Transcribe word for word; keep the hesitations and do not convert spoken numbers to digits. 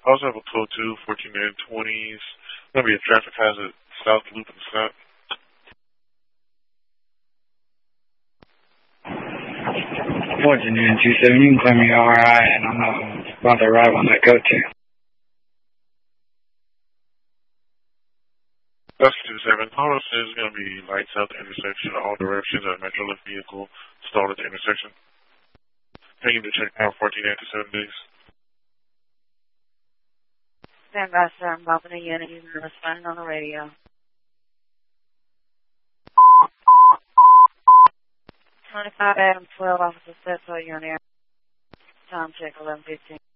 I also have a code two, fourteen nine twenties. Going to be a traffic hazard, south loop and snap. fourteen nine two seven, you can claim me R I, and I'm not about to arrive on that code two. That's two seven. Auto says is going to be lights out the intersection, all directions, and a Metrolift vehicle stalled at the intersection. Thank you to check out fourteen nine two seven, please. Stand by, sir. I'm bumping a unit using the responding on the radio. twenty-five Adam twelve, Officer Setso, you're on air. Time check eleven fifteen.